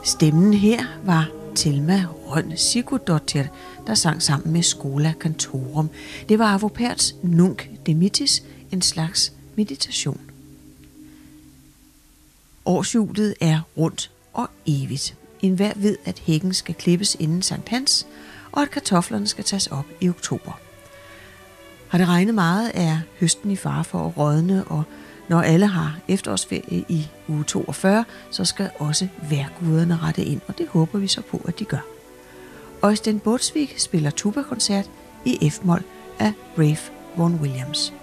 Stemmen her var Thelma Rønn Sigurdardóttir, der sang sammen med Schola Cantorum. Det var Arvo Pärts Nunc Dimittis, en slags meditation. Årshjulet er rundt og evigt. Enhver ved, at hækken skal klippes inden Sankt Hans, og at kartoflerne skal tages op i oktober. Har det regnet meget, er høsten i fare for at rådne, og når alle har efterårsferie i uge 42, så skal også vejrguderne rette ind, og det håber vi så på, at de gør. Øystein Båtsvik spiller tubakoncert i F-mol af Ralph Vaughan Williams.